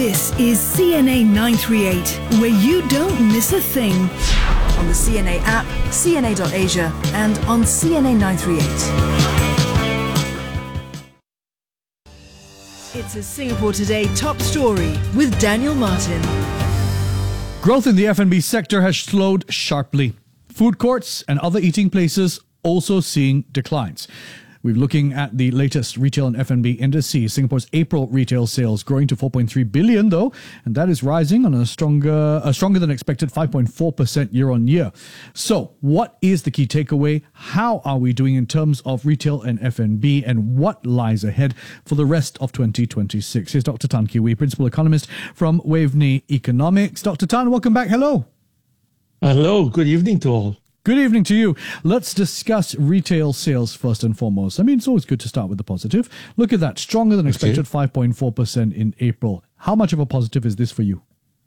This is CNA 938, where you don't miss a thing. On the CNA app, cna.asia, and on CNA 938. It's a Singapore Today top story with Daniel Martin. Growth in the F&B sector has slowed sharply. Food courts and other eating places also seeing declines. We're looking at the latest retail and F&B indices. Singapore's April retail sales growing to 4.3 billion though, and that is rising on a stronger than expected 5.4% year on year. So, what is the key takeaway? How are we doing in terms of retail and F&B, and what lies ahead for the rest of 2026? Here's Dr. Tan Kiwi, Principal Economist from Waveney Economics. Dr. Tan, welcome back. Hello. Hello. Good evening to all. Good evening to you. Let's discuss retail sales first and foremost. I mean, it's always good to start with the positive. Look at that, stronger than expected, 5.4% in April. How much of a positive is this for you?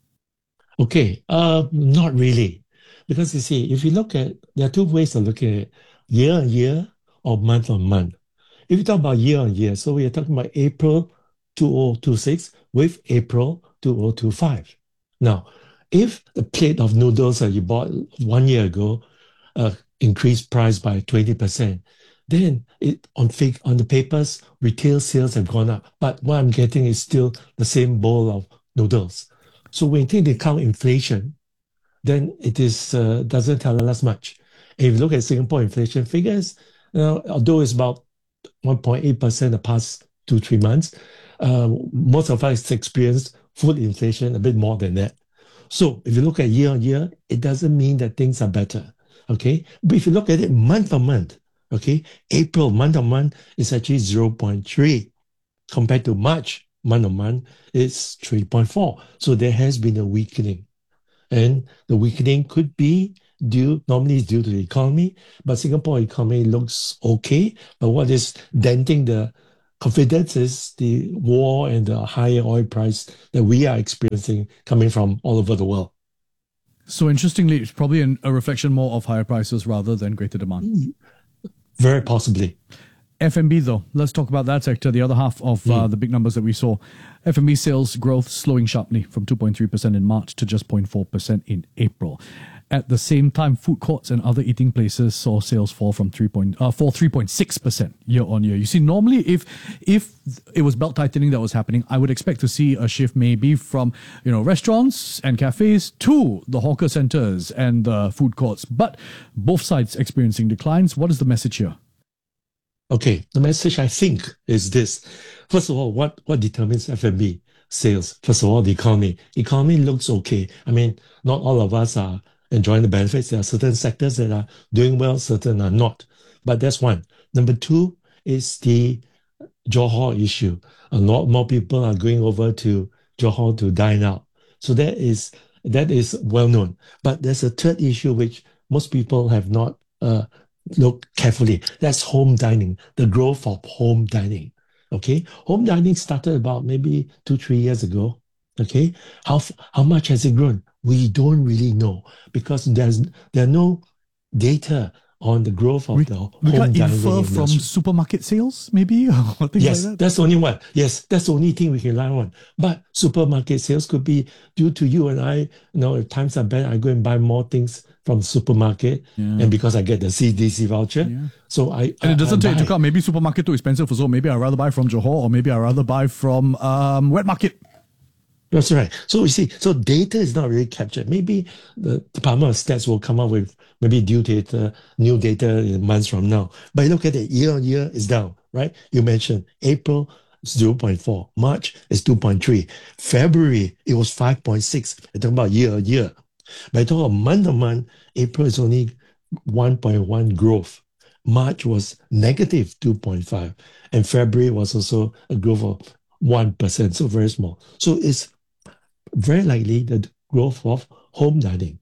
Okay, not really. Because you see, if you look at, there are two ways of looking at it, year on year or month on month. If you talk about year on year, so we are talking about April 2026 with April 2025. Now, if the plate of noodles that you bought 1 year ago increased price by 20%, then on the papers, retail sales have gone up. But what I'm getting is still the same bowl of noodles. So when you take into account inflation, then it is doesn't tell us much. And if you look at Singapore inflation figures, although it's about 1.8% the past 2-3 months, most of us experienced food inflation a bit more than that. So if you look at year on year, it doesn't mean that things are better. Okay, but if you look at it month on month, okay, April month on month is actually 0.3 compared to March month on month it's 3.4. So there has been a weakening, and the weakening could be normally it's due to the economy, but Singapore economy looks okay. But what is denting the confidence is the war and the higher oil price that we are experiencing coming from all over the world. So interestingly, it's probably a reflection more of higher prices rather than greater demand. Very possibly. F&B though, let's talk about that sector, the other half of the big numbers that we saw. F&B sales growth slowing sharply from 2.3% in March to just 0.4% in April. At the same time, food courts and other eating places saw sales fall 3.6% year on year. You see, normally if it was belt tightening that was happening, I would expect to see a shift maybe from restaurants and cafes to the hawker centers and the food courts. But both sides experiencing declines. What is the message here? Okay, the message I think is this. First of all, what determines F&B sales? First of all, the economy. Economy looks okay. I mean, not all of us are enjoying the benefits. There are certain sectors that are doing well, certain are not. But that's one. Number two is the Johor issue. A lot more people are going over to Johor to dine out. So that is well known. But there's a third issue which most people have not looked carefully. That's home dining, the growth of home dining. Okay, home dining started about maybe 2-3 years ago. Okay, how much has it grown? We don't really know because there are no data on the growth of the home dining industry. We can't infer from supermarket sales, maybe, or things yes, like that? That's the only one. Yes, that's the only thing we can rely on. But supermarket sales could be due to you and I. If times are bad, I go and buy more things from the supermarket, and because I get the CDC voucher, so and it doesn't take into account maybe supermarket too expensive, so maybe I'd rather buy from Johor, or maybe I'd rather buy from wet market. That's right. So you see, so data is not really captured. Maybe the Department of Stats will come up with maybe new data in months from now. But you look at it, year on year is down, right? You mentioned April is 0.4, March is 2.3, February it was 5.6. I'm talking about year on year. But I talk about month on month, April is only 1.1 growth. March was negative 2.5, and February was also a growth of 1%, so very small. So it's very likely the growth of home dining.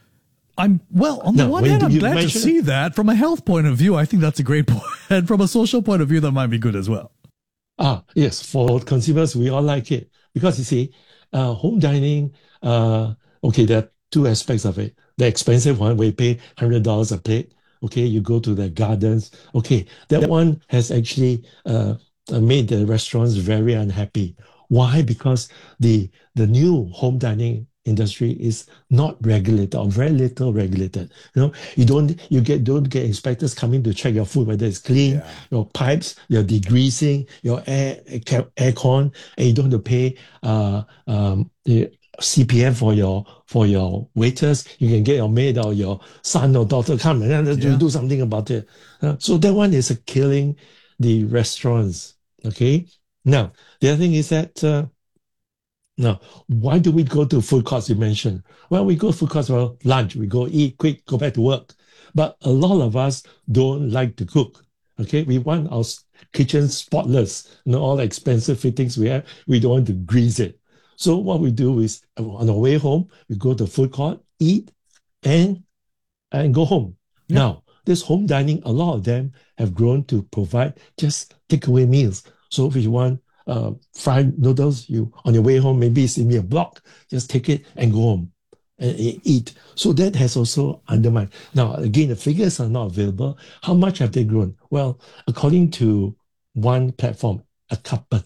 On the one hand, I'm glad to see that. From a health point of view, I think that's a great point. And from a social point of view, that might be good as well. Yes, for consumers, we all like it. Because you see, home dining, okay, there are two aspects of it. The expensive one, where you pay $100 a plate. Okay, you go to the gardens. Okay, that one has actually made the restaurants very unhappy. Why? Because the new home dining industry is not regulated or very little regulated. Don't get inspectors coming to check your food whether it's clean, Yeah. your pipes, your degreasing, your aircon, and you don't have to pay the CPF for your waiters. You can get your maid or your son or daughter come and Yeah. do something about it. So that one is killing the restaurants. Okay. Now the other thing is that. Now, why do we go to food courts you mentioned? Well, we go to food courts for lunch. We go eat quick, go back to work. But a lot of us don't like to cook. Okay, we want our kitchen spotless. All the expensive fittings we have, we don't want to grease it. So what we do is on our way home, we go to food court, eat, and go home. Yeah. Now, this home dining, a lot of them have grown to provide just takeaway meals. So if you want fried noodles, you on your way home, maybe it's in a block, just take it and go home and eat. So that has also undermined. Now, again, the figures are not available. How much have they grown? Well, according to one platform, Acuppa,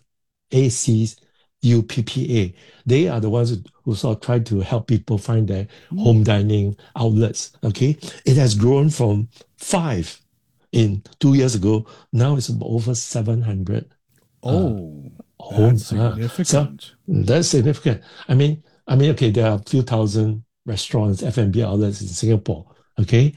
ACUPPA, they are the ones who sort of try to help people find their home dining outlets. Okay, it has grown from 5 in 2 years ago. Now it's over 700. That's significant. That's significant. I mean, okay, there are a few thousand restaurants, F&B outlets in Singapore. Okay,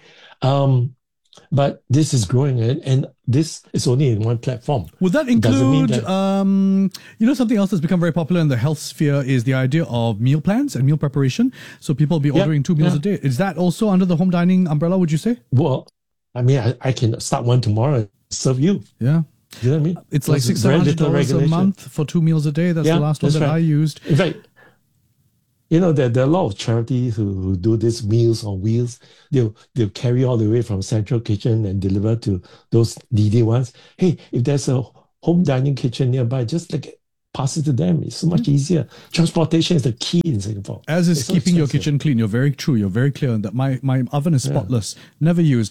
but this is growing, and this is only in one platform. Would that include, something else that's become very popular in the health sphere is the idea of meal plans and meal preparation. So people will be ordering 2 meals a day. Is that also under the home dining umbrella, would you say? Well, I mean, I can start one tomorrow and serve you. Yeah. You know what I mean? It's like $600 a month for 2 meals a day. That's the last one that I used. In fact, there are a lot of charities who do these meals on wheels. They'll carry all the way from Central Kitchen and deliver to those needy ones. Hey, if there's a home dining kitchen nearby, just pass it to them. It's so much easier. Transportation is the key in Singapore. As is keeping your kitchen clean. You're very true. You're very clear on that. My oven is spotless. Never used.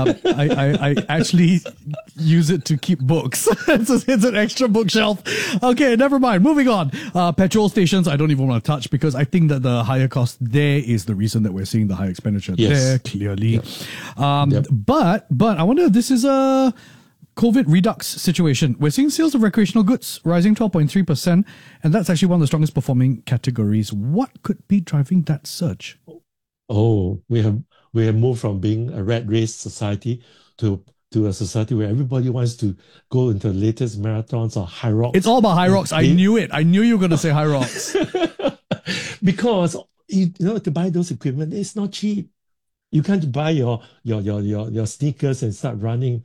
I actually use it to keep books. It's an extra bookshelf. Okay, never mind. Moving on. Petrol stations, I don't even want to touch because I think that the higher cost there is the reason that we're seeing the high expenditure there, clearly. Yep. But I wonder if this is a COVID redux situation. We're seeing sales of recreational goods rising 12.3%, and that's actually one of the strongest performing categories. What could be driving that surge? Oh, we have moved from being a rat race society to a society where everybody wants to go into the latest marathons or HYROX. It's all about HYROX. I knew it. I knew you were going to say HYROX. Because to buy those equipment, it's not cheap. You can't buy your sneakers and start running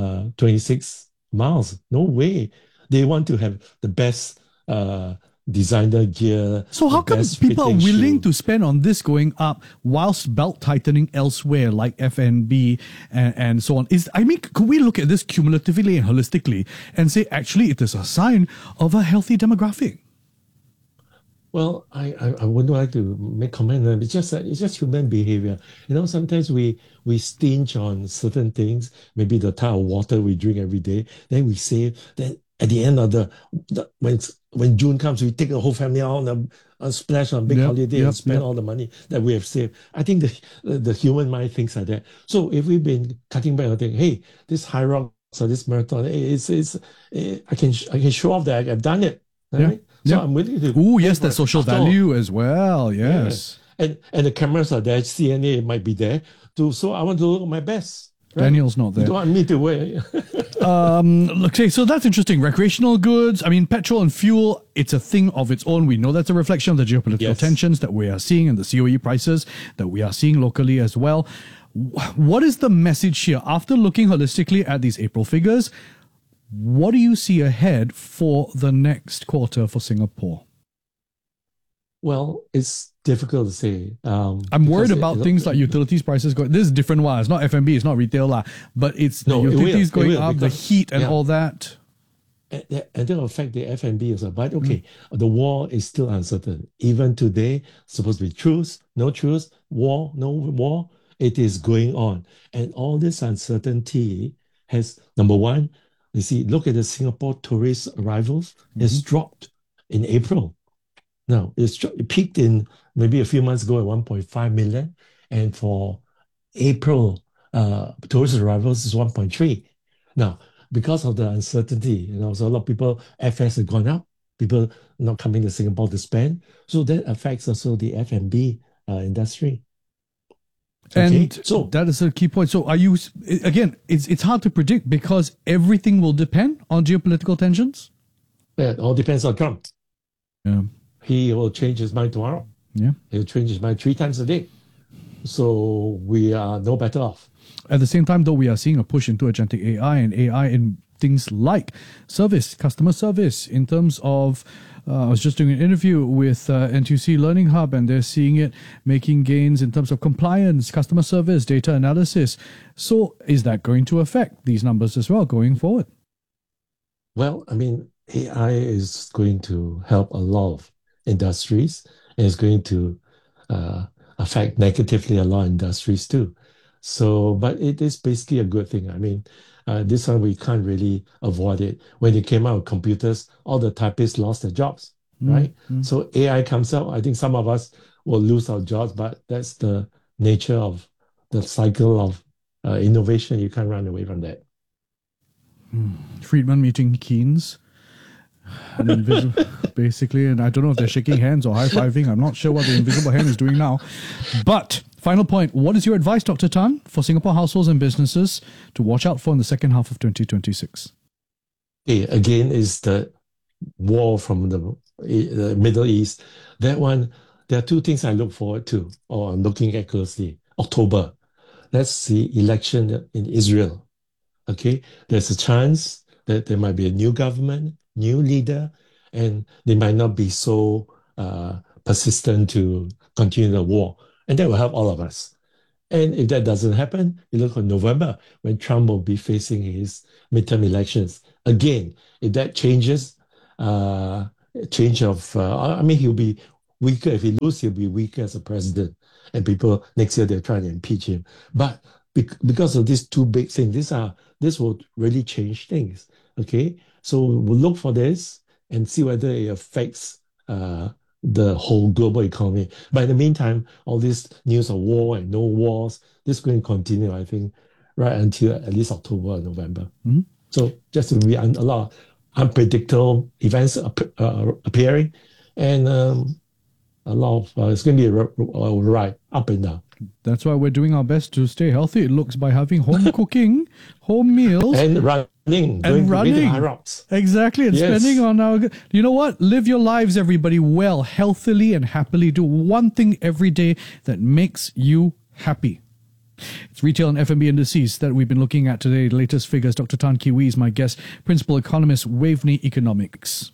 26 miles. No way. They want to have the best designer gear. So how come people are willing to spend on this going up whilst belt tightening elsewhere like F&B and so on? Could we look at this cumulatively and holistically and say actually it is a sign of a healthy demographic? Well, I wouldn't like to make comment on it. It's just human behavior. Sometimes we stinge on certain things, maybe the type of water we drink every day. Then we save. Then at the end of when June comes, we take the whole family out on a splash on a big holiday and spend all the money that we have saved. I think the human mind thinks like that. So if we've been cutting back and think, hey, this HYROX or this marathon, I can show off that I've done it. Right? So I'm willing to. Oh yes, the social value as well. Yes, and the cameras are there. CNA might be there too. So I want to look my best. Right? Daniel's not there. You don't want me to wear. Okay, so that's interesting. Recreational goods. Petrol and fuel. It's a thing of its own. We know that's a reflection of the geopolitical tensions that we are seeing and the COE prices that we are seeing locally as well. What is the message here? After looking holistically at these April figures, what do you see ahead for the next quarter for Singapore? Well, it's difficult to say. I'm worried about things like utilities prices going. This is a different one. It's not F&B, it's not retail, but it's the utilities going up, the heat and all that. And that will affect the F&B as well. But the war is still uncertain. Even today, supposed to be truce, no truce, war, no war. It is going on. And all this uncertainty has, number one, look at the Singapore tourist arrivals. It's dropped. in April. Now, it peaked in maybe a few months ago at 1.5 million. And for April, tourist arrivals is 1.3. Now, because of the uncertainty, so a lot of people, FS have gone up, people not coming to Singapore to spend. So that affects also the F&B industry. And so that is a key point. So are you, again, it's hard to predict because everything will depend on geopolitical tensions? Yeah, it all depends on Trump. Yeah. He will change his mind tomorrow. Yeah. He'll change his mind 3 times a day. So we are no better off. At the same time, though, we are seeing a push into agentic AI and AI in things like service, customer service, in terms of, I was just doing an interview with NTUC Learning Hub, and they're seeing it making gains in terms of compliance, customer service, data analysis. So is that going to affect these numbers as well going forward? Well, I mean, AI is going to help a lot of industries, and it's going to affect negatively a lot of industries too. So, but it is basically a good thing. I mean, this one we can't really avoid it. When it came out with computers, all the typists lost their jobs, right? So AI comes out, I think some of us will lose our jobs, but that's the nature of the cycle of innovation. You can't run away from that. Friedman meeting Keynes. Basically, and I don't know if they're shaking hands or high-fiving. I'm not sure what the invisible hand is doing now. But final point, what is your advice, Dr. Tan, for Singapore households and businesses to watch out for in the second half of 2026? Okay, again, is the war from the Middle East. That one, there are 2 things I look forward to, or I'm looking at closely. October, that's the election in Israel. Okay, there's a chance that there might be a new government, new leader, and they might not be so persistent to continue the war. And that will help all of us. And if that doesn't happen, you look at November when Trump will be facing his midterm elections. Again, if that changes, I mean, he'll be weaker. If he loses, he'll be weaker as a president. And people next year, they're trying to impeach him. But because of these 2 big things, this will really change things. Okay, so we'll look for this and see whether it affects the whole global economy. But in the meantime, all this news of war and no wars, this is going to continue, I think, right until at least October or November. So just to be a lot of unpredictable events appearing, and a lot of it's going to be a ride up and down. That's why we're doing our best to stay healthy. It looks by having home cooking, home meals, and running, high rocks. Exactly, and spending on our. You know what? Live your lives, everybody, well, healthily, and happily. Do one thing every day that makes you happy. It's retail and F&B indices that we've been looking at today. The latest figures. Dr. Tan Kee Wee is my guest, principal economist, Waveney Economics.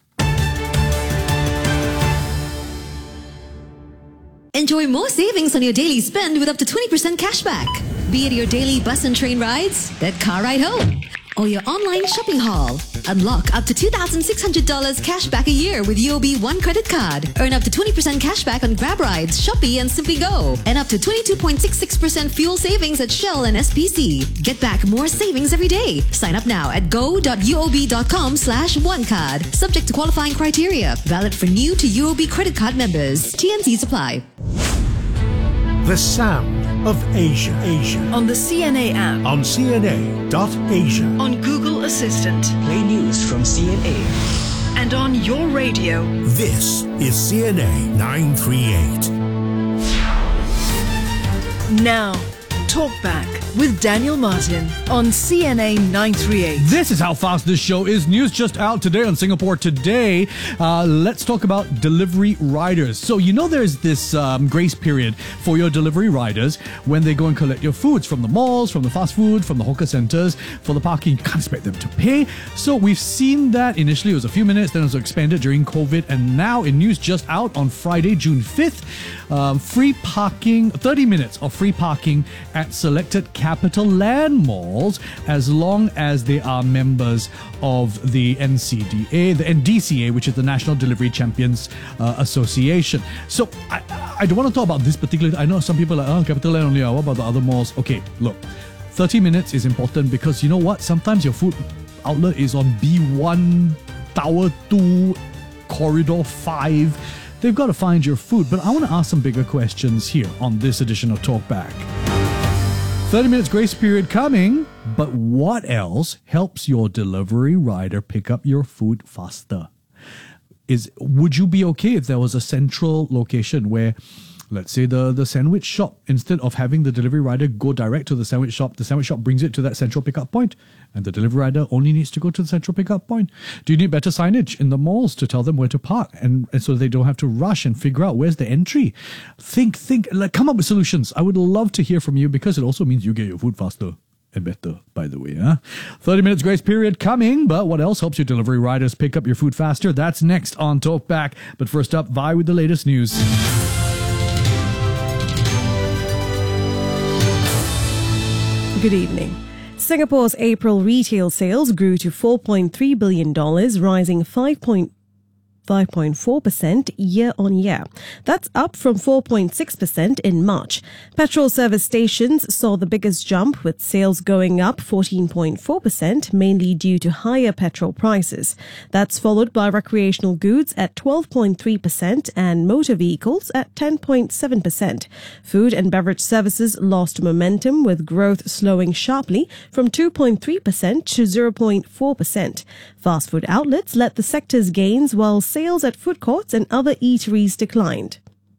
Enjoy more savings on your daily spend with up to 20% cashback. Be it your daily bus and train rides, that car ride home, or your online shopping haul. Unlock up to $2,600 cashback a year with UOB One credit card. Earn up to 20% cashback on Grab rides, Shopee and Simply Go. And up to 22.66% fuel savings at Shell and SPC. Get back more savings every day. Sign up now at go.uob.com/onecard. Subject to qualifying criteria. Valid for new to UOB credit card members. TNCs apply. The sound of Asia. On the CNA app. On CNA.Asia. On Google Assistant. Play news from CNA. And on your radio. This is CNA 938. Now, Talk Back with Daniel Martin on CNA 938. This is how fast this show is. News just out today on Singapore Today. Let's talk about delivery riders. So, you know, there's this grace period for your delivery riders when they go and collect your foods from the malls, from the fast food, from the hawker centers. For the parking, you can't expect them to pay. So we've seen that initially it was a few minutes, then it was expanded during COVID, and now in news just out on Friday, June 5th, free parking, 30 minutes of free parking at selected CapitaLand malls as long as they are members of the NCDA, the NDCA, which is the National Delivery Champions Association. So I don't want to talk about this particular. I know some people are like, CapitaLand only. What about the other malls? Okay, look, 30 minutes is important because you know what? Sometimes your food outlet is on B1, Tower 2, Corridor 5. They've got to find your food. But I want to ask some bigger questions here on this edition of Talkback. 30 minutes grace period coming, but what else helps your delivery rider pick up your food faster? Would you be okay if there was a central location where, let's say the sandwich shop, instead of having the delivery rider go direct to the sandwich shop brings it to that central pickup point, and the delivery rider only needs to go to the central pickup point? Do you need better signage in the malls to tell them where to park, and so they don't have to rush and figure out where's the entry? Think, come up with solutions. I would love to hear from you, because it also means you get your food faster and better, by the way. 30 minutes grace period coming, but what else helps your delivery riders pick up your food faster? That's next on Talkback. But first up, Vi with the latest news. Good evening. Singapore's April retail sales grew to $4.3 billion, rising 5.4% year-on-year. That's up from 4.6% in March. Petrol service stations saw the biggest jump, with sales going up 14.4%, mainly due to higher petrol prices. That's followed by recreational goods at 12.3% and motor vehicles at 10.7%. Food and beverage services lost momentum, with growth slowing sharply from 2.3% to 0.4%. Fast food outlets led the sector's gains, while sales at food courts and other eateries declined.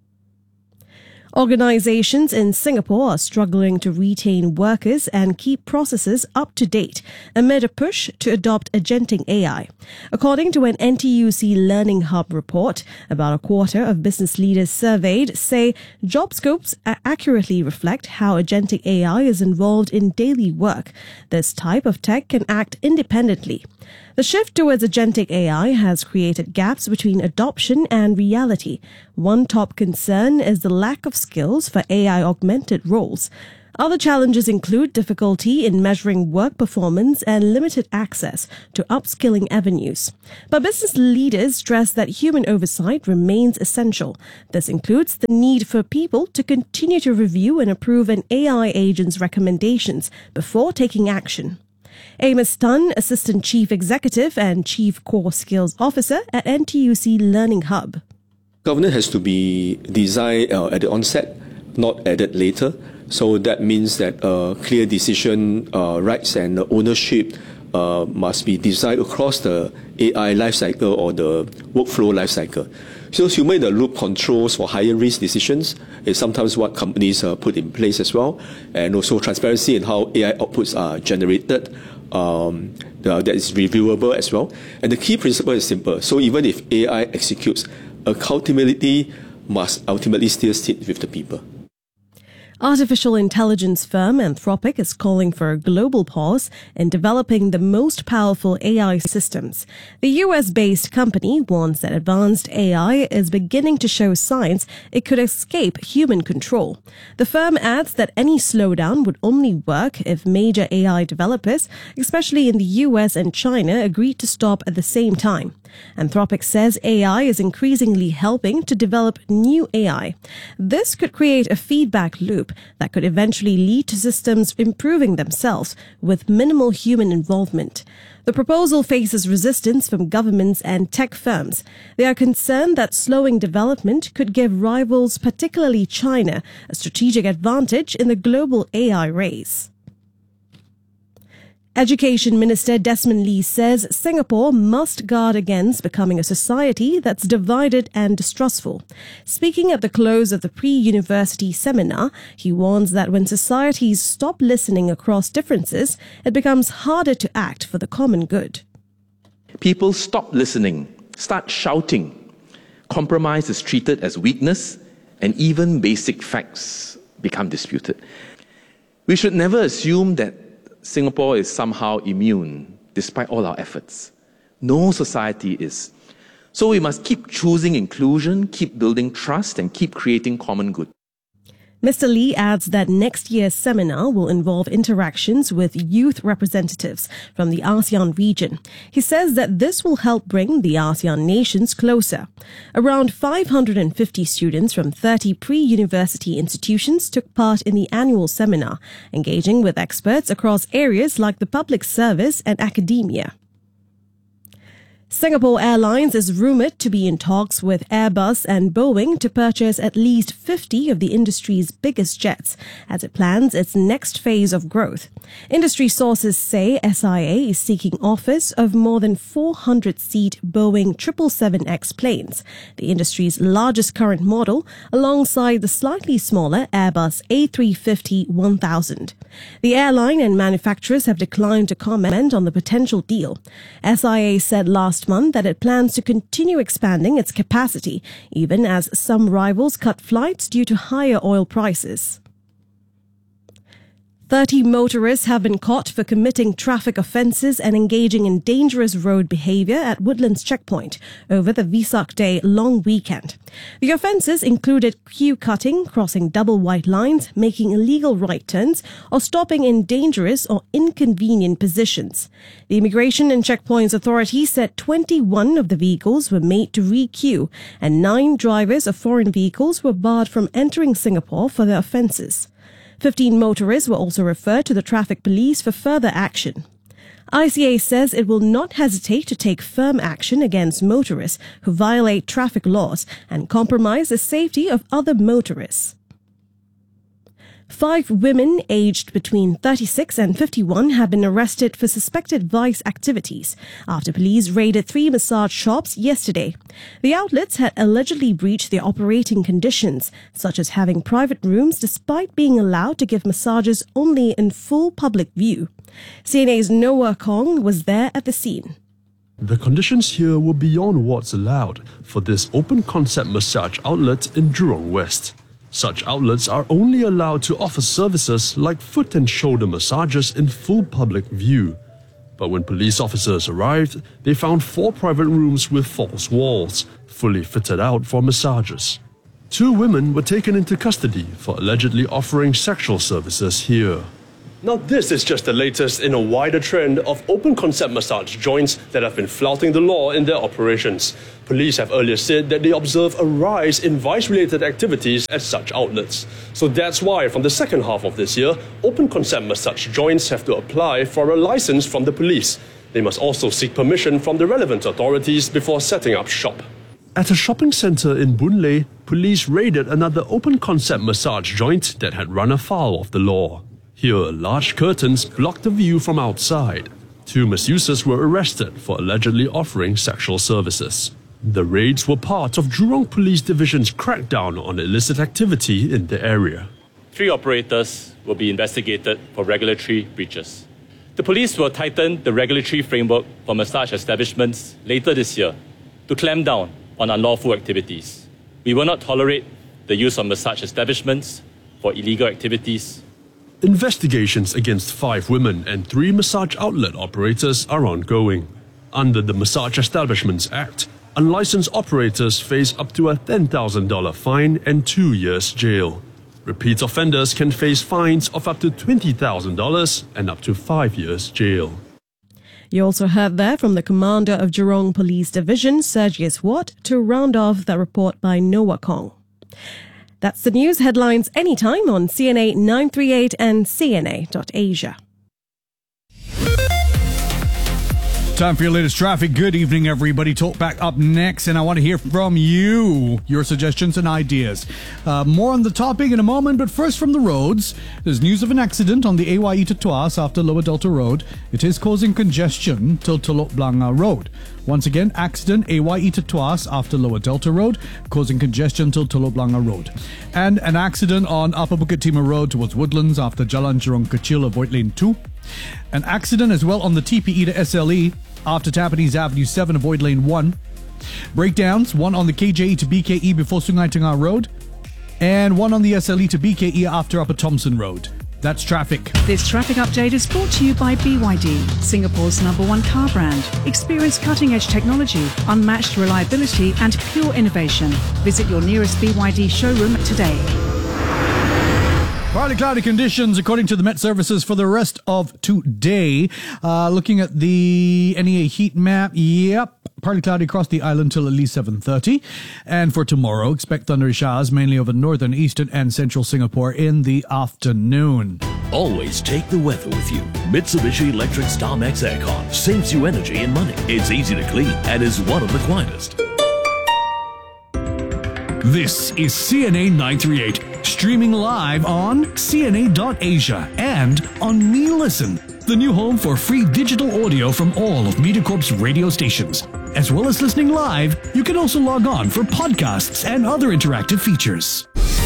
Organizations in Singapore are struggling to retain workers and keep processes up to date amid a push to adopt agentic AI. According to an NTUC Learning Hub report, about a quarter of business leaders surveyed say job scopes accurately reflect how agentic AI is involved in daily work. This type of tech can act independently. The shift towards agentic AI has created gaps between adoption and reality. One top concern is the lack of skills for AI-augmented roles. Other challenges include difficulty in measuring work performance and limited access to upskilling avenues. But business leaders stress that human oversight remains essential. This includes the need for people to continue to review and approve an AI agent's recommendations before taking action. Amos Tan, Assistant Chief Executive and Chief Core Skills Officer at NTUC Learning Hub. Governance has to be designed at the onset, not added later. So that means that clear decision rights and ownership must be designed across the AI lifecycle or the workflow lifecycle. So human-in-the-loop controls for higher risk decisions is sometimes what companies put in place as well, and also transparency in how AI outputs are generated. That is reviewable as well. And the key principle is simple. So even if AI executes, accountability must ultimately still sit with the people. Artificial intelligence firm Anthropic is calling for a global pause in developing the most powerful AI systems. The US-based company warns that advanced AI is beginning to show signs it could escape human control. The firm adds that any slowdown would only work if major AI developers, especially in the US and China, agreed to stop at the same time. Anthropic says AI is increasingly helping to develop new AI. This could create a feedback loop that could eventually lead to systems improving themselves with minimal human involvement. The proposal faces resistance from governments and tech firms. They are concerned that slowing development could give rivals, particularly China, a strategic advantage in the global AI race. Education Minister Desmond Lee says Singapore must guard against becoming a society that's divided and distrustful. Speaking at the close of the pre-university seminar, he warns that when societies stop listening across differences, it becomes harder to act for the common good. People stop listening, start shouting. Compromise is treated as weakness, and even basic facts become disputed. We should never assume that Singapore is somehow immune, despite all our efforts. No society is. So we must keep choosing inclusion, keep building trust, and keep creating common good. Mr. Lee adds that next year's seminar will involve interactions with youth representatives from the ASEAN region. He says that this will help bring the ASEAN nations closer. Around 550 students from 30 pre-university institutions took part in the annual seminar, engaging with experts across areas like the public service and academia. Singapore Airlines is rumoured to be in talks with Airbus and Boeing to purchase at least 50 of the industry's biggest jets as it plans its next phase of growth. Industry sources say SIA is seeking offers of more than 400-seat Boeing 777X planes, the industry's largest current model, alongside the slightly smaller Airbus A350-1000. The airline and manufacturers have declined to comment on the potential deal. SIA said last month that it plans to continue expanding its capacity, even as some rivals cut flights due to higher oil prices. 30 motorists have been caught for committing traffic offences and engaging in dangerous road behaviour at Woodlands Checkpoint over the Vesak Day long weekend. The offences included queue cutting, crossing double white lines, making illegal right turns, or stopping in dangerous or inconvenient positions. The Immigration and Checkpoints Authority said 21 of the vehicles were made to re-queue, and 9 drivers of foreign vehicles were barred from entering Singapore for their offences. 15 motorists were also referred to the traffic police for further action. ICA says it will not hesitate to take firm action against motorists who violate traffic laws and compromise the safety of other motorists. 5 women aged between 36 and 51 have been arrested for suspected vice activities after police raided 3 massage shops yesterday. The outlets had allegedly breached their operating conditions, such as having private rooms despite being allowed to give massages only in full public view. CNA's Noah Kong was there at the scene. The conditions here were beyond what's allowed for this open-concept massage outlet in Jurong West. Such outlets are only allowed to offer services like foot and shoulder massages in full public view. But when police officers arrived, they found 4 private rooms with false walls, fully fitted out for massages. 2 women were taken into custody for allegedly offering sexual services here. Now this is just the latest in a wider trend of open-concept massage joints that have been flouting the law in their operations. Police have earlier said that they observe a rise in vice-related activities at such outlets. So that's why from the second half of this year, open-concept massage joints have to apply for a license from the police. They must also seek permission from the relevant authorities before setting up shop. At a shopping centre in Boon Lay, police raided another open-concept massage joint that had run afoul of the law. Here, large curtains blocked the view from outside. 2 masseuses were arrested for allegedly offering sexual services. The raids were part of Jurong Police Division's crackdown on illicit activity in the area. 3 operators will be investigated for regulatory breaches. The police will tighten the regulatory framework for massage establishments later this year to clamp down on unlawful activities. We will not tolerate the use of massage establishments for illegal activities. Investigations against 5 women and 3 massage outlet operators are ongoing. Under the Massage Establishments Act, unlicensed operators face up to a $10,000 fine and 2 years jail. Repeat offenders can face fines of up to $20,000 and up to 5 years jail. You also heard there from the commander of Jurong Police Division, Sergius Watt, to round off the report by Noah Kong. That's the news headlines anytime on CNA 938 and CNA.Asia. Time for your latest traffic. Good evening, everybody. Talk back up next, and I want to hear from you, your suggestions and ideas. More on the topic in a moment, but first from the roads. There's news of an accident on the AYE to Tuas after Lower Delta Road. It is causing congestion till Telok Blangah Road. Once again, accident AYE to Tuas after Lower Delta Road, causing congestion till Telok Blangah Road. And an accident on Upper Bukit Timah Road towards Woodlands after Jalan Jurong Kecil, avoid lane 2. An accident as well on the TPE to SLE after Tampines Avenue 7, avoid lane 1. Breakdowns, one on the KJE to BKE before Sungai Tengah Road, and one on the SLE to BKE after Upper Thompson Road. That's traffic. This traffic update is brought to you by BYD, Singapore's #1 car brand. Experience cutting-edge technology, unmatched reliability and pure innovation. Visit your nearest BYD showroom today. Partly cloudy conditions according to the Met Services for the rest of today. Looking at the NEA heat map, yep, partly cloudy across the island till at least 7:30. And for tomorrow, expect thundery showers mainly over northern, eastern and central Singapore in the afternoon. Always take the weather with you. Mitsubishi Electric StarMax Aircon saves you energy and money. It's easy to clean and is one of the quietest. This is CNA 938, streaming live on CNA.Asia and on MeListen, the new home for free digital audio from all of MediaCorp's radio stations. As well as listening live, you can also log on for podcasts and other interactive features.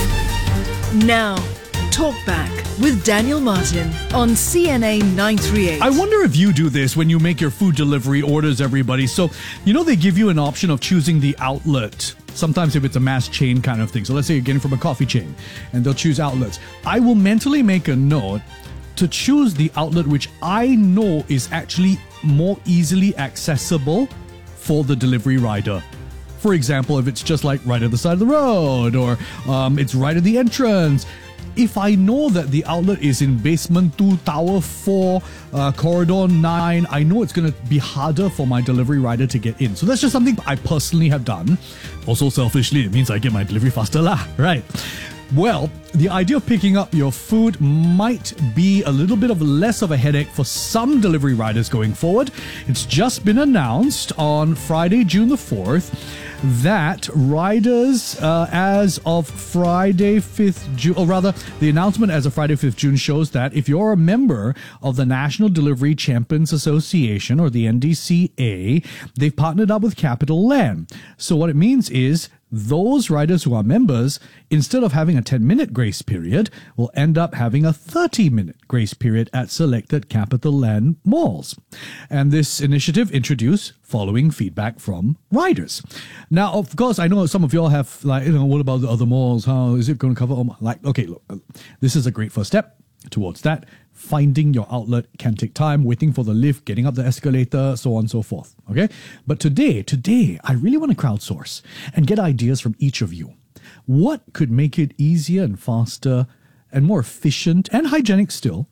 Now, Talkback with Daniel Martin on CNA 938. I wonder if you do this when you make your food delivery orders, everybody. So, they give you an option of choosing the outlet. Sometimes if it's a mass chain kind of thing. So let's say you're getting from a coffee chain and they'll choose outlets. I will mentally make a note to choose the outlet which I know is actually more easily accessible for the delivery rider. For example, if it's just like right at the side of the road or it's right at the entrance. If I know that the outlet is in basement 2, tower 4, corridor 9, I know it's going to be harder for my delivery rider to get in. So that's just something I personally have done. Also selfishly, it means I get my delivery faster lah, right? Well, the idea of picking up your food might be a little bit of less of a headache for some delivery riders going forward. It's just been announced on Friday, June the 4th, that riders as of Friday 5th June, or rather the announcement as of Friday 5th June shows that if you're a member of the National Delivery Champions Association or the NDCA, they've partnered up with Capital Land. So what it means is those riders who are members, instead of having a 10-minute grace period, will end up having a 30-minute grace period at selected Capital Land malls. And this initiative introduced following feedback from riders. Now, of course, I know some of y'all have what about the other malls? How is it going to cover all okay, look, this is a great first step towards that. Finding your outlet can take time, waiting for the lift, getting up the escalator, so on and so forth. Okay? But today, I really want to crowdsource and get ideas from each of you. What could make it easier and faster and more efficient and hygienic still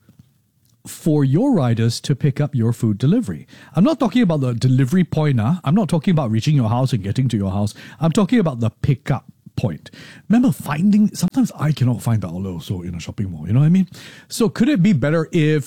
for your riders to pick up your food delivery? I'm not talking about the delivery point. I'm not talking about reaching your house and getting to your house. I'm talking about the pickup point. Remember, sometimes I cannot find the outlet also in a shopping mall, you know what I mean? So could it be better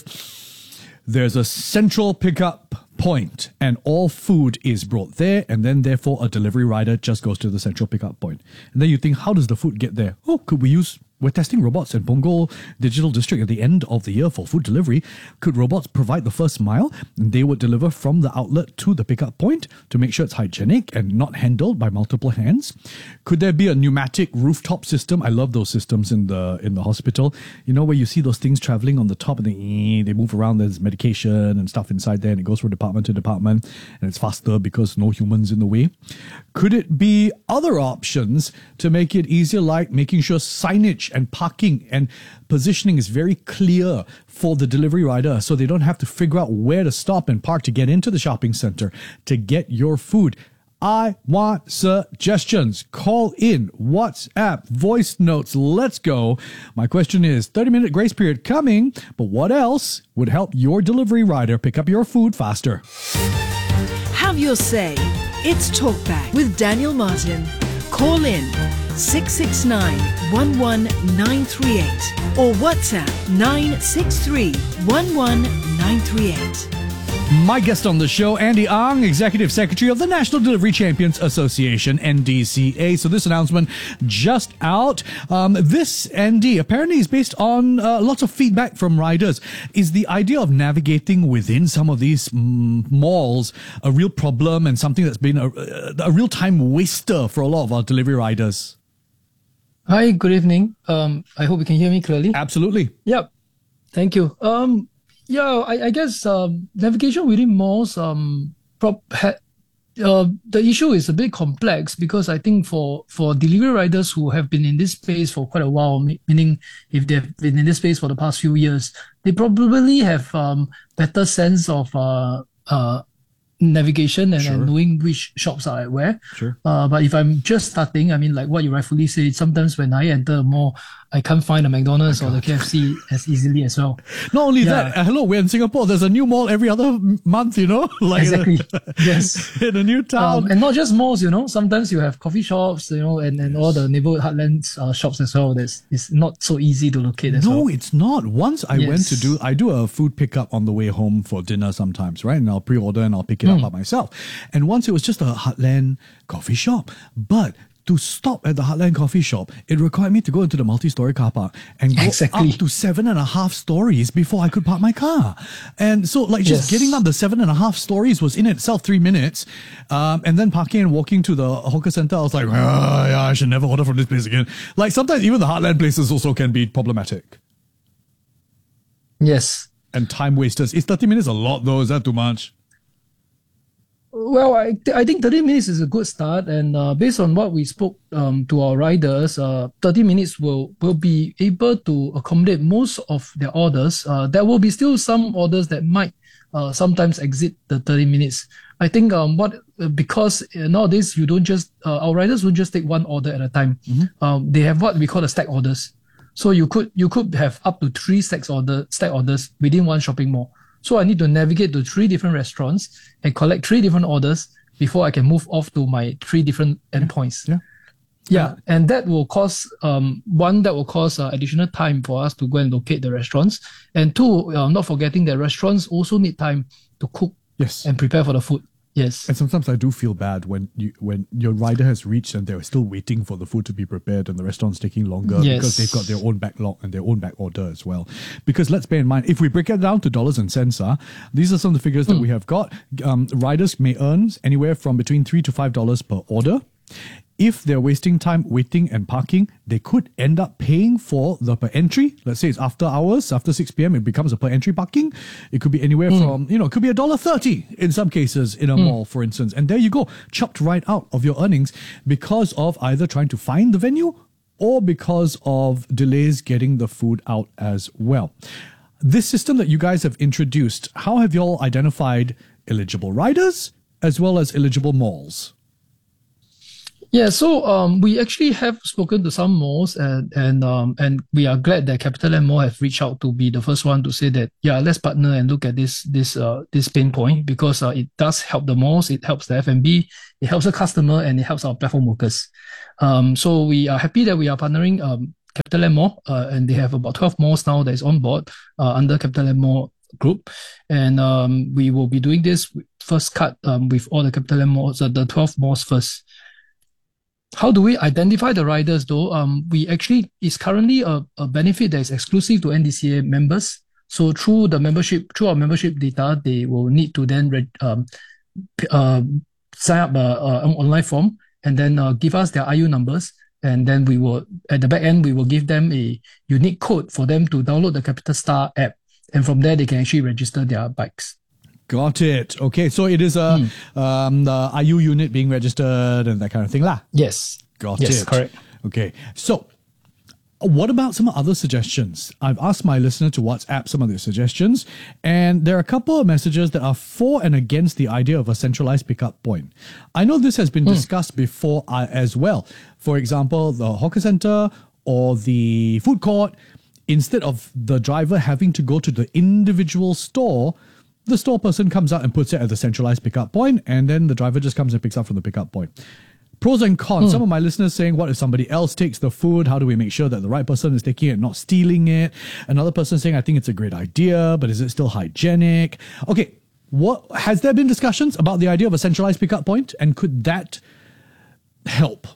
if there's a central pickup point and all food is brought there, and then therefore a delivery rider just goes to the central pickup point? And then you think, how does the food get there? We're testing robots in Punggol Digital District at the end of the year for food delivery. Could robots provide the first mile? They would deliver from the outlet to the pickup point to make sure it's hygienic and not handled by multiple hands. Could there be a pneumatic rooftop system? I love those systems in the hospital. Where you see those things traveling on the top and they move around. There's medication and stuff inside there, and it goes from department to department, and it's faster because no humans in the way. Could it be other options to make it easier, like making sure signage and parking and positioning is very clear for the delivery rider so they don't have to figure out where to stop and park to get into the shopping center to get your food? I want suggestions. Call in, WhatsApp, voice notes. Let's go. My question is, 30-minute grace period coming, but what else would help your delivery rider pick up your food faster? Have your say. It's Talkback with Daniel Martin. Call in 669-11938 or WhatsApp 963-11938. My guest on the show, Andy Ang, Executive Secretary of the National Delivery Champions Association, NDCA. So this announcement just out. This, Andy, apparently is based on lots of feedback from riders. Is the idea of navigating within some of these malls a real problem and something that's been a real time waster for a lot of our delivery riders? Hi, good evening. I hope you can hear me clearly. Absolutely. Yep. Thank you. I guess navigation within malls, the issue is a bit complex because I think for delivery riders who have been in this space for quite a while, meaning if they've been in this space for the past few years, they probably have better sense of navigation and knowing which shops are at where. Sure. But if I'm just starting, I mean, like what you rightfully say, sometimes when I enter a mall, I can't find a McDonald's or the KFC as easily as well. Not only that, hello, we're in Singapore. There's a new mall every other month, like exactly. Yes. In a new town. And not just malls, sometimes you have coffee shops, and all the neighborhood heartlands shops as well. It's not so easy to locate as well. No, it's not. Once I went to I do a food pickup on the way home for dinner sometimes, right? And I'll pre-order and I'll pick it up by myself. And once it was just a Heartland coffee shop, but to stop at the Heartland coffee shop, it required me to go into the multi-story car park and go up to 7.5 stories before I could park my car. And so just getting up the 7.5 stories was in itself 3 minutes. And then parking and walking to the hawker center, I was like, I should never order from this place again. Like sometimes even the Heartland places also can be problematic. Yes. And time wasters. Is 30 minutes a lot though? Is that too much? Well, I think 30 minutes is a good start, and based on what we spoke to our riders, 30 minutes will be able to accommodate most of their orders. There will be still some orders that might sometimes exit the 30 minutes. I think because nowadays you don't just our riders don't just take one order at a time. They have what we call the stack orders. So you could have up to 3 stack orders within one shopping mall. So I need to navigate to 3 different restaurants and collect 3 different orders before I can move off to my 3 different endpoints. Yeah. And that will cause, additional time for us to go and locate the restaurants. And 2, not forgetting that restaurants also need time to cook and prepare for the food. Yes. And sometimes I do feel bad when your rider has reached and they're still waiting for the food to be prepared and the restaurant's taking longer because they've got their own backlog and their own back order as well. Because let's bear in mind, if we break it down to dollars and cents, these are some of the figures that we have got. Riders may earn anywhere from between $3 to $5 per order. If they're wasting time waiting and parking, they could end up paying for the per entry. Let's say it's after hours, after 6 p.m., it becomes a per entry parking. It could be anywhere from, it could be $1.30 in some cases in a mall, for instance. And there you go, chopped right out of your earnings because of either trying to find the venue or because of delays getting the food out as well. This system that you guys have introduced, how have you all identified eligible riders as well as eligible malls? Yeah, so we actually have spoken to some malls, and we are glad that CapitaLand Mall have reached out to be the first one to say that let's partner and look at this pain point because it does help the malls, it helps the F&B, it helps the customer, and it helps our platform workers. So we are happy that we are partnering CapitaLand Mall, and they have about 12 malls now that is on board under CapitaLand Mall group, and we will be doing this first cut with all the CapitaLand malls, the 12 malls first. How do we identify the riders though? It's currently a benefit that is exclusive to NDCA members. So through our membership data, they will need to then sign up an online form and then give us their IU numbers. And then we will, at the back end, we will give them a unique code for them to download the CapitaStar app. And from there, they can actually register their bikes. Got it. Okay, so it is the IU unit being registered and that kind of thing lah. Yes. Got it. Yes, correct. Okay, so what about some other suggestions? I've asked my listener to WhatsApp some of their suggestions, and there are a couple of messages that are for and against the idea of a centralized pickup point. I know this has been discussed before as well. For example, the hawker center or the food court, instead of the driver having to go to the individual store, the store person comes out and puts it at the centralized pickup point, and then the driver just comes and picks up from the pickup point. Pros and cons. Some of my listeners saying, what if somebody else takes the food? How do we make sure that the right person is taking it, not stealing it? Another person saying, I think it's a great idea, but is it still hygienic? Okay, has there been discussions about the idea of a centralized pickup point, and could that help?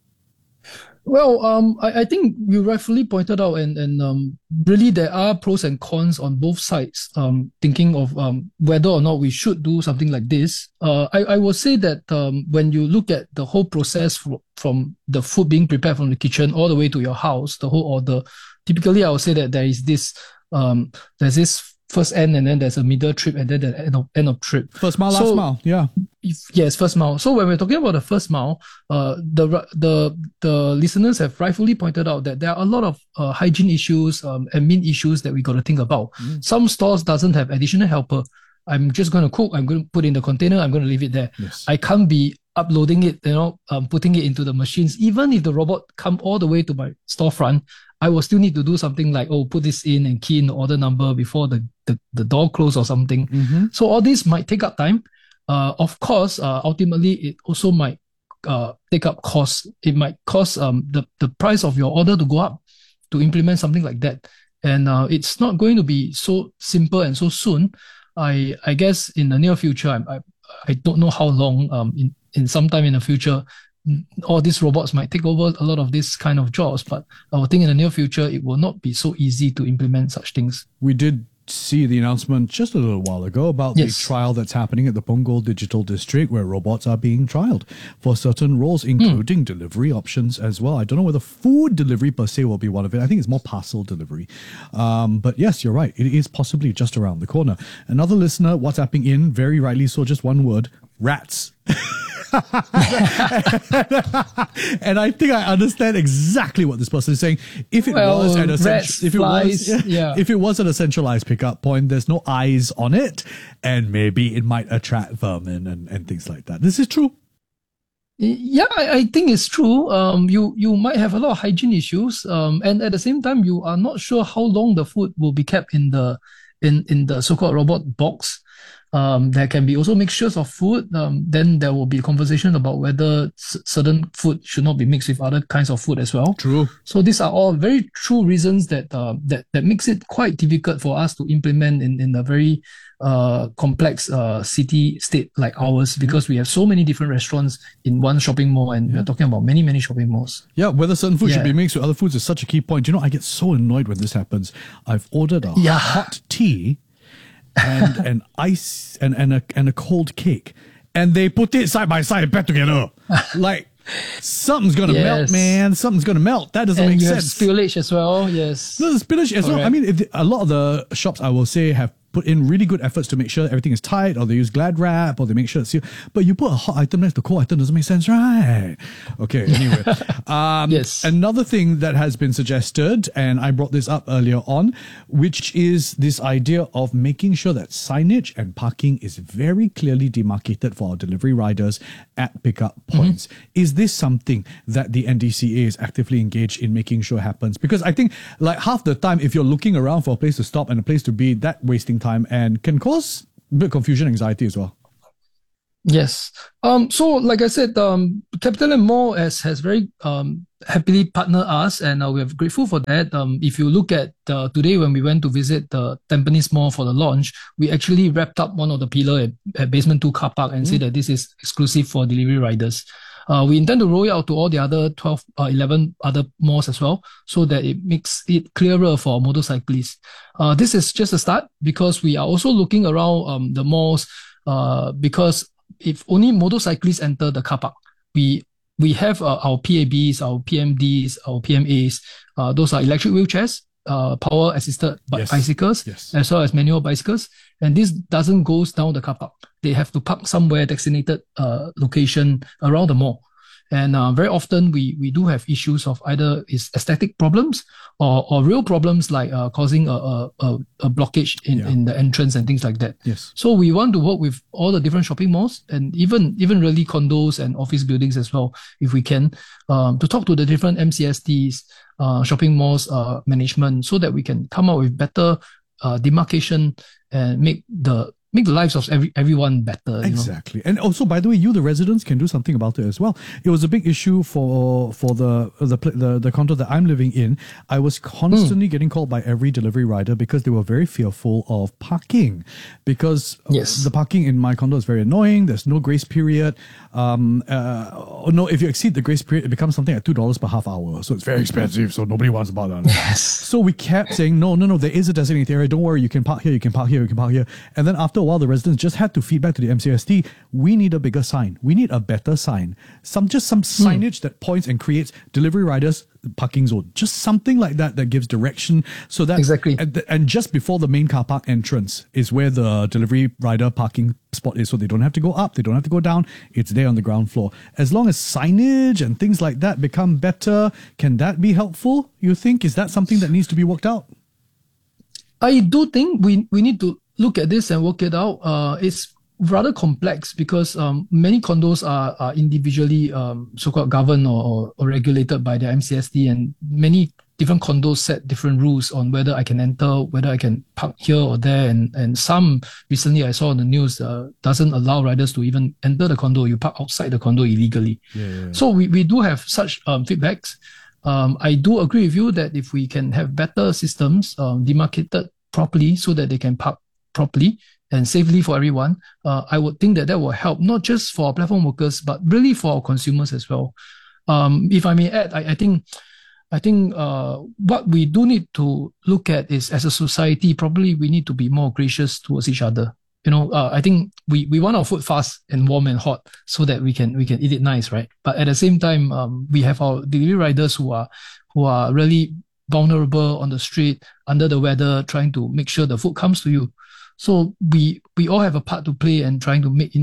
Well, I think you rightfully pointed out, and really there are pros and cons on both sides. Thinking of whether or not we should do something like this. I will say that when you look at the whole process from the food being prepared from the kitchen all the way to your house, the whole order, typically I would say that there is this there's this first end, and then there's a middle trip, and then the end of trip. First mile, last mile, yeah. Yes, first mile. So when we're talking about the first mile, the listeners have rightfully pointed out that there are a lot of hygiene issues, admin issues that we got to think about. Some stores doesn't have additional helper. I'm just going to cook. I'm going to put in the container. I'm going to leave it there. Yes. I can't be uploading it, putting it into the machines. Even if the robot come all the way to my storefront, I will still need to do something like, put this in and key in the order number before the door close or something. Mm-hmm. So all this might take up time. Of course, ultimately, it also might take up costs. It might cost the price of your order to go up to implement something like that. And it's not going to be so simple and so soon. I guess in the near future, I don't know how long, in some time in the future, all these robots might take over a lot of this kind of jobs, but I would think in the near future, it will not be so easy to implement such things. We did see the announcement just a little while ago about the trial that's happening at the Punggol Digital District, where robots are being trialed for certain roles, including delivery options as well. I don't know whether food delivery per se will be one of it. I think it's more parcel delivery. But yes, you're right. It is possibly just around the corner. Another listener WhatsApping in, very rightly so, just one word, rats. And I think I understand exactly what this person is saying. If it was at a centralized pickup point, there's no eyes on it, and maybe it might attract vermin and things like that. This is true. Yeah, I think it's true. You might have a lot of hygiene issues, and at the same time, you are not sure how long the food will be kept in the so-called robot box. There can be also mixtures of food. Then there will be a conversation about whether certain food should not be mixed with other kinds of food as well. True. So these are all very true reasons that makes it quite difficult for us to implement in a very complex city state like ours, because we have so many different restaurants in one shopping mall, and we're talking about many shopping malls. Yeah, whether certain food should be mixed with other foods is such a key point. I get so annoyed when this happens. I've ordered a hot tea and an ice and a cold cake, and they put it side by side back together. Like, something's gonna melt, man. Something's gonna melt. That doesn't make sense. Spillage as well. Yes. No, the spillage as well. I mean, a lot of the shops, I will say, have put in really good efforts to make sure everything is tight, or they use Glad wrap, or they make sure it's sealed. But you put a hot item next to a cold item, doesn't make sense, right? Okay, anyway. Yes. Another thing that has been suggested, and I brought this up earlier on, which is this idea of making sure that signage and parking is very clearly demarcated for our delivery riders at pickup points. Is this something that the NDCA is actively engaged in making sure happens? Because I think, like, half the time, if you're looking around for a place to stop and a place to be, that wasting time and can cause a bit of confusion, anxiety as well. Yes. So like I said, CapitaLand Mall has very happily partnered us, and we're grateful for that. If you look at today when we went to visit the Tampines Mall for the launch, we actually wrapped up one of the pillar at Basement 2 car park and said that this is exclusive for delivery riders. We intend to roll it out to all the other 11 other malls as well, so that it makes it clearer for motorcyclists. This is just a start, because we are also looking around the malls, because if only motorcyclists enter the car park, we have our PABs, our PMDs, our PMAs. Those are electric wheelchairs, power assisted bicycles, as well as manual bicycles. And this doesn't go down the car park. They have to park somewhere designated location around the mall. And very often we do have issues of either is aesthetic problems or real problems like causing a blockage in the entrance and things like that. Yes. So we want to work with all the different shopping malls, and even really condos and office buildings as well, if we can, to talk to the different MCSTs, shopping malls management, so that we can come up with better demarcation and make the lives of everyone better. Exactly. And also, by the way, the residents can do something about it as well. It was a big issue for the condo that I'm living in. I was constantly getting called by every delivery rider because they were very fearful of parking, because the parking in my condo is very annoying. There's no grace period. If you exceed the grace period, it becomes something like $2 per half hour. So it's very expensive. So nobody wants about that. Yes. So we kept saying, no, there is a designated area. Don't worry, you can park here, you can park here, you can park here. And then after a while, the residents just had to feedback to the MCST, we need a bigger sign. We need a better sign. Some signage that points and creates delivery riders parking zone. Just something like that gives direction, so that exactly. And just before the main car park entrance is where the delivery rider parking spot is, so they don't have to go up, they don't have to go down. It's there on the ground floor. As long as signage and things like that become better, can that be helpful? You think? Is that something that needs to be worked out? I do think we need to look at this and work it out, it's rather complex because many condos are individually so-called governed or regulated by the MCSD, and many different condos set different rules on whether I can enter, whether I can park here or there, and some recently I saw on the news doesn't allow riders to even enter the condo. You park outside the condo illegally. So we do have such feedbacks. I do agree with you that if we can have better systems demarcated properly so that they can park properly and safely for everyone, I would think that will help not just for our platform workers, but really for our consumers as well. If I may add, I think what we do need to look at is, as a society, probably we need to be more gracious towards each other. I think we want our food fast and warm and hot so that we can eat it nice, right? But at the same time, we have our delivery riders who are really vulnerable on the street, under the weather, trying to make sure the food comes to you. So we all have a part to play in trying to make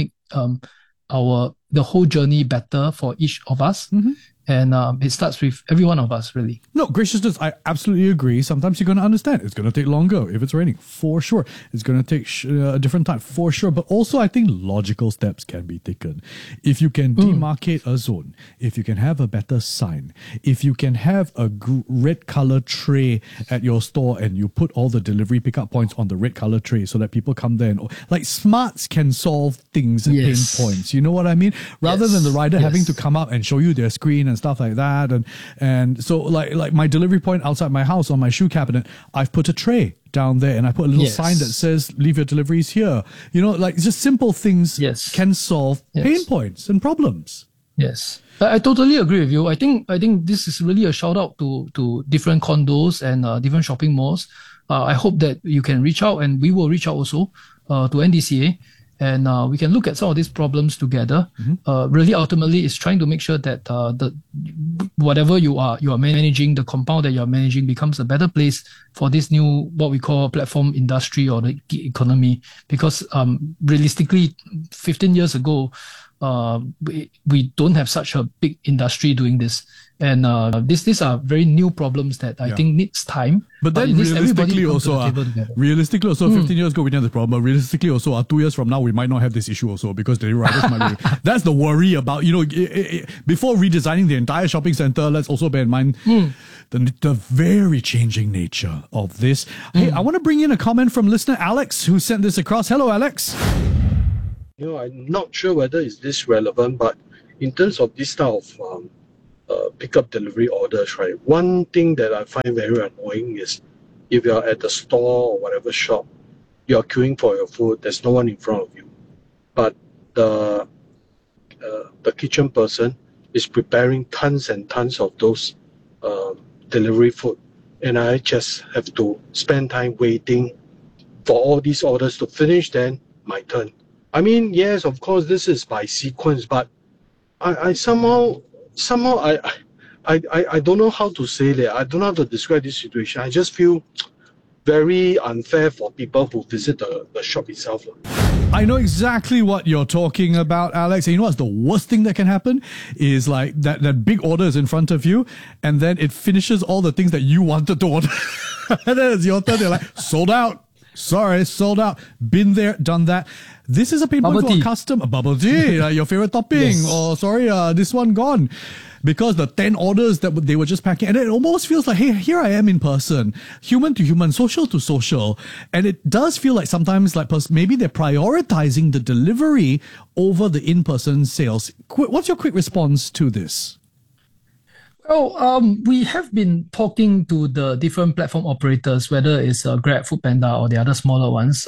the whole journey better for each of us. And it starts with every one of us, really. No, graciousness, I absolutely agree. Sometimes you're going to understand. It's going to take longer if it's raining, for sure. It's going to take a different time, for sure. But also, I think logical steps can be taken. If you can demarcate a zone, if you can have a better sign, if you can have a red color tray at your store and you put all the delivery pickup points on the red color tray so that people come there and, like, smarts can solve things and pain points. You know what I mean? Rather than the rider having to come up and show you their screen and stuff like that, and so like my delivery point outside my house on my shoe cabinet, I've put a tray down there and I put a little sign that says leave your deliveries here. Like just simple things can solve pain points and problems. Yes, I totally agree with you. I think this is really a shout out to different condos and different shopping malls. I hope that you can reach out, and we will reach out also to NDCA. And we can look at some of these problems together. Really, ultimately, it's trying to make sure that whatever you are managing, the compound that you are managing, becomes a better place for this new, what we call, platform industry or the gig economy. Because realistically, 15 years ago, we don't have such a big industry doing this. And these are very new problems that I think needs time. But then realistically also, 15 years ago we didn't have this problem. But realistically also, 2 years from now we might not have this issue also, because the riders might be. That's the worry about, before redesigning the entire shopping center, let's also bear in mind the very changing nature of this. Hey, I want to bring in a comment from listener Alex, who sent this across. Hello, Alex. I'm not sure whether is this relevant, but in terms of this type of pickup delivery orders, right? One thing that I find very annoying is if you're at the store or whatever shop, you're queuing for your food, there's no one in front of you. But the kitchen person is preparing tons and tons of those delivery food. And I just have to spend time waiting for all these orders to finish, then my turn. I mean, yes, of course, this is by sequence, but I somehow I don't know how to say that. I don't know how to describe this situation. I just feel very unfair for people who visit the shop itself. I know exactly what you're talking about, Alex. And you know what's the worst thing that can happen? Is like that big order is in front of you, and then it finishes all the things that you wanted to order. And then it's your turn. They're like, sold out. Sorry, sold out. Been there, done that. This is a pain point for a customer. Bubble tea, your favorite topping. Yes. Or sorry, this one gone. Because the 10 orders that they were just packing, and it almost feels like, hey, here I am in person, human to human, social to social. And it does feel like sometimes like maybe they're prioritizing the delivery over the in-person sales. What's your quick response to this? Well, we have been talking to the different platform operators, whether it's Grab, Foodpanda, or the other smaller ones.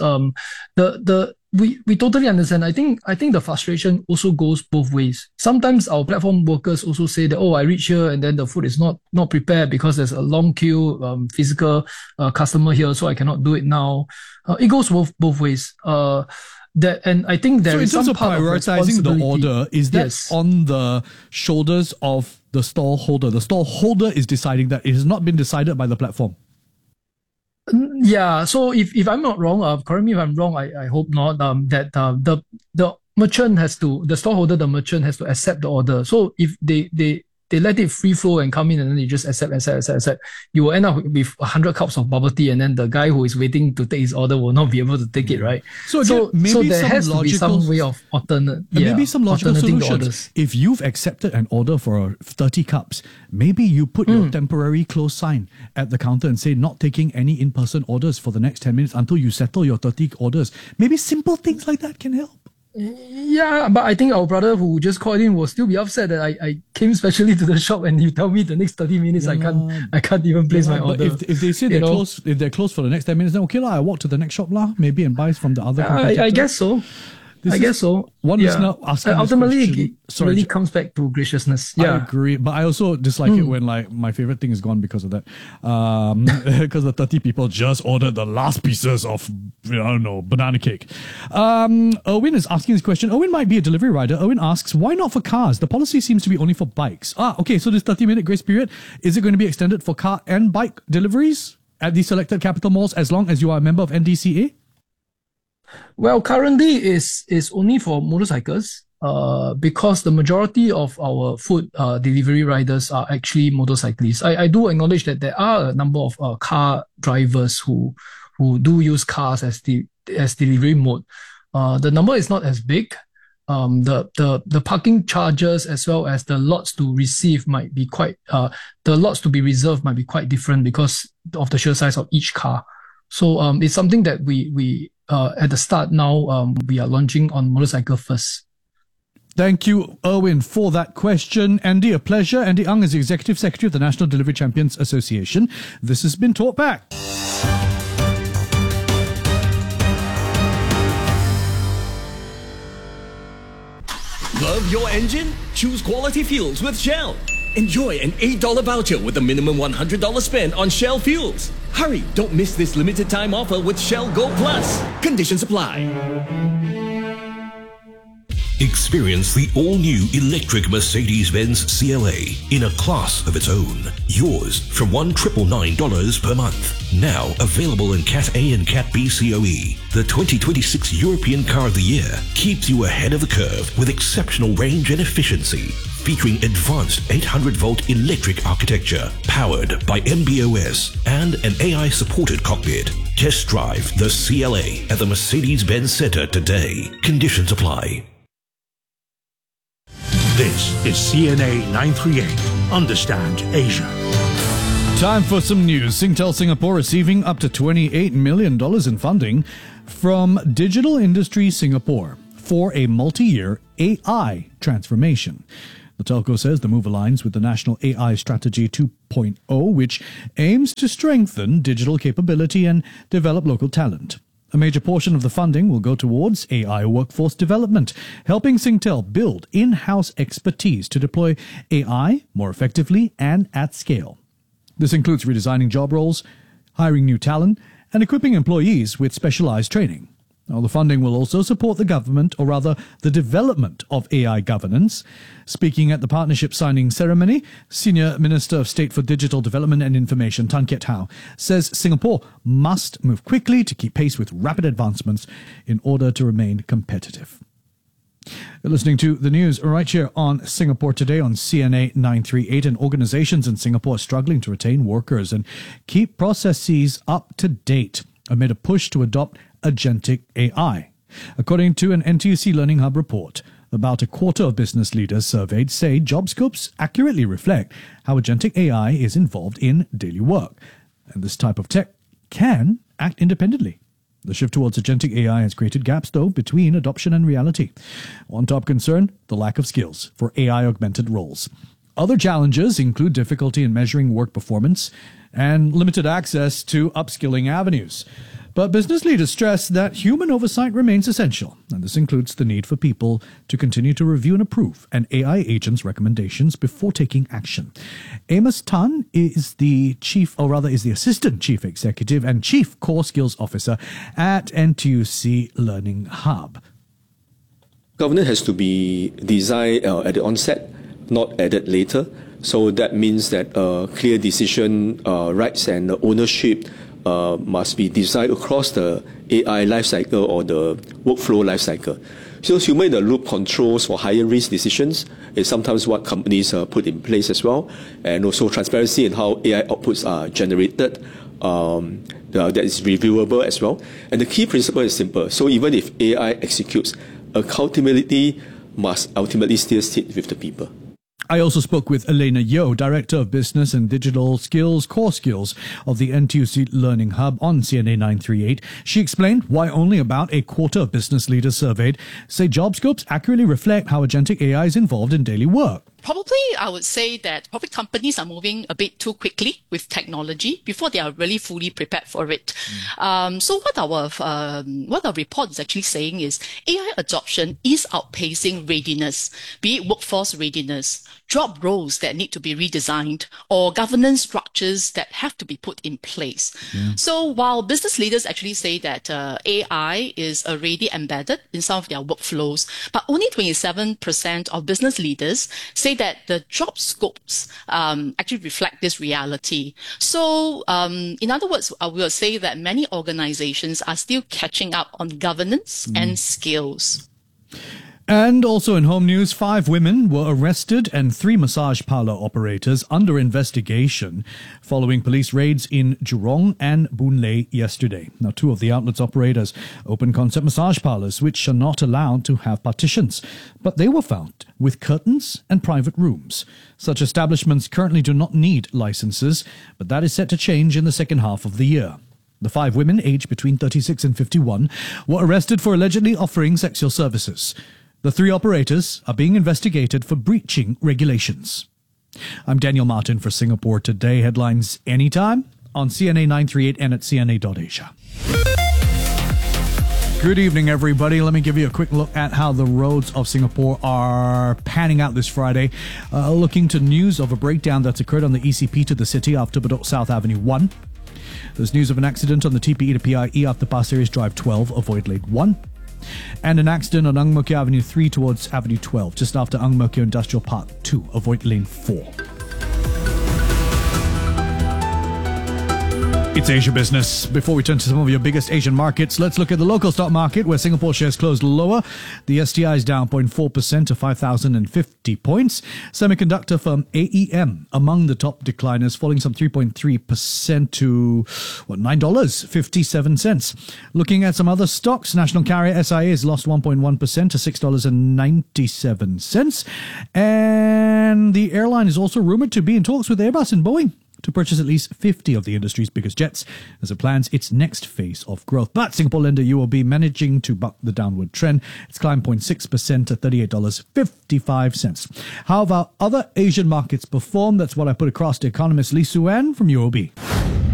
We totally understand. I think the frustration also goes both ways. Sometimes our platform workers also say that, I reach here and then the food is not prepared because there's a long queue, physical customer here, so I cannot do it now. It goes both ways. And I think there is some part of prioritizing the order, is that on the shoulders of the stall holder? The stall holder is deciding that. It has not been decided by the platform. Yeah. So if I'm not wrong, correct me if I'm wrong. I hope not. That the merchant has to, the stallholder, the merchant has to accept the order. So if they they let it free flow and come in and then they just accept. You will end up with 100 cups of bubble tea, and then the guy who is waiting to take his order will not be able to take it, right? So there has to be some way of maybe some logical solutions. Orders. If you've accepted an order for 30 cups, maybe you put your temporary close sign at the counter and say not taking any in-person orders for the next 10 minutes until you settle your 30 orders. Maybe simple things like that can help. Yeah, but I think our brother who just called in will still be upset that I came specially to the shop and you tell me the next 30 minutes I can't even place my order. But if they say they're closed for the next 10 minutes, then okay I walk to the next shop maybe and buy from the other competitor. I guess so. One listener asking ultimately it really comes back to graciousness. I agree, but I also dislike it when my favorite thing is gone because of that. Because the 30 people just ordered the last pieces of banana cake. Erwin is asking this question. Erwin might be a delivery rider. Erwin asks, why not for cars? The policy seems to be only for bikes. Okay, so this 30-minute grace period, is it going to be extended for car and bike deliveries at the selected capital malls as long as you are a member of NDCA? Well, currently is only for motorcycles, because the majority of our food delivery riders are actually motorcyclists. I do acknowledge that there are a number of car drivers who do use cars as delivery mode. The number is not as big. The parking charges as well as the lots to receive might be the lots to be reserved might be quite different because of the sheer size of each car. So it's something that we at the start now, we are launching on motorcycle first. Thank you, Erwin, for that question. Andy, a pleasure. Andy Ang is the Executive Secretary of the National Delivery Champions Association. This has been Talk Back. Love your engine? Choose quality fuels with Shell. Enjoy an $8 voucher with a minimum $100 spend on Shell fuels. Hurry, don't miss this limited time offer with Shell Go Plus. Conditions apply. Experience the all-new electric Mercedes-Benz CLA in a class of its own. Yours for $1,999 per month. Now available in Cat A and Cat B COE. The 2026 European Car of the Year keeps you ahead of the curve with exceptional range and efficiency. Featuring advanced 800-volt electric architecture, powered by MB.OS, and an AI-supported cockpit. Test drive the CLA at the Mercedes-Benz Center today. Conditions apply. This is CNA 938. Understand Asia. Time for some news. Singtel Singapore receiving up to $28 million in funding from Digital Industry Singapore for a multi-year AI transformation. The telco says the move aligns with the National AI Strategy 2.0, which aims to strengthen digital capability and develop local talent. A major portion of the funding will go towards AI workforce development, helping Singtel build in-house expertise to deploy AI more effectively and at scale. This includes redesigning job roles, hiring new talent, and equipping employees with specialized training. Now, the funding will also support the government, or rather the development of AI governance. Speaking at the partnership signing ceremony, Senior Minister of State for Digital Development and Information, Tan Kiat Hao, says Singapore must move quickly to keep pace with rapid advancements in order to remain competitive. You're listening to the news right here on Singapore Today on CNA 938, and organizations in Singapore are struggling to retain workers and keep processes up to date amid a push to adopt agentic AI. According to an NTUC Learning Hub report, about a quarter of business leaders surveyed say job scopes accurately reflect how agentic AI is involved in daily work, and this type of tech can act independently. The shift towards agentic AI has created gaps, though, between adoption and reality. One top concern, the lack of skills for AI-augmented roles. Other challenges include difficulty in measuring work performance and limited access to upskilling avenues. But business leaders stress that human oversight remains essential, and this includes the need for people to continue to review and approve an AI agent's recommendations before taking action. Amos Tan is the Assistant Chief Executive and Chief Core Skills Officer at NTUC Learning Hub. Governance has to be designed at the onset, not added later. So that means that clear decision rights and ownership must be designed across the AI lifecycle or the workflow lifecycle. So human-in-the-loop controls for higher risk decisions is sometimes what companies put in place as well, and also transparency in how AI outputs are generated. That is reviewable as well. And the key principle is simple. So even if AI executes, accountability must ultimately still sit with the people. I also spoke with Elena Yeo, Director of Business and Digital Skills, Core Skills of the NTUC Learning Hub on CNA 938. She explained why only about a quarter of business leaders surveyed say job scopes accurately reflect how agentic AI is involved in daily work. Probably, I would say that probably companies are moving a bit too quickly with technology before they are really fully prepared for it. So what our report is actually saying is AI adoption is outpacing readiness, be it workforce readiness, job roles that need to be redesigned, or governance structures that have to be put in place. Yeah. So while business leaders actually say that AI is already embedded in some of their workflows, but only 27% of business leaders say that the job scopes actually reflect this reality. So in other words, I will say that many organizations are still catching up on governance and skills. And also in home news, 5 women were arrested and 3 massage parlour operators under investigation following police raids in Jurong and Boon Lay yesterday. Now, 2 of the outlet's operators open concept massage parlours, which are not allowed to have partitions, but they were found with curtains and private rooms. Such establishments currently do not need licenses, but that is set to change in the second half of the year. The 5 women, aged between 36 and 51, were arrested for allegedly offering sexual services. The 3 operators are being investigated for breaching regulations. I'm Daniel Martin for Singapore Today. Headlines anytime on CNA 938 and at cna.asia. Good evening, everybody. Let me give you a quick look at how the roads of Singapore are panning out this Friday. Looking to news of a breakdown that's occurred on the ECP to the city after Bedok South Avenue 1. There's news of an accident on the TPE to PIE after Pasir Ris Drive 12, avoid lane 1. And an accident on Ang Mo Kio Avenue 3 towards Avenue 12, just after Ang Mo Kio Industrial Park 2, avoid lane 4. It's Asia Business. Before we turn to some of your biggest Asian markets, let's look at the local stock market where Singapore shares closed lower. The STI is down 0.4% to 5,050 points. Semiconductor firm AEM among the top decliners, falling some 3.3% to $9.57. Looking at some other stocks, national carrier SIA has lost 1.1% to $6.97. And the airline is also rumored to be in talks with Airbus and Boeing to purchase at least 50 of the industry's biggest jets as it plans its next phase of growth. But Singapore lender UOB managing to buck the downward trend. It's climbed 0.6% to $38.55. How have our other Asian markets performed? That's what I put across to economist Lee Suan from UOB.